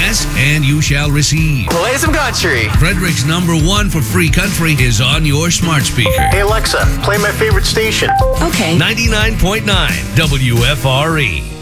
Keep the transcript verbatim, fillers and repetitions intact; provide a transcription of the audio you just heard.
ask and you shall receive. Play some country. Frederick's number one for free country is on your smart speaker. Hey Alexa, play my favorite station. Okay. ninety-nine point nine W F R E.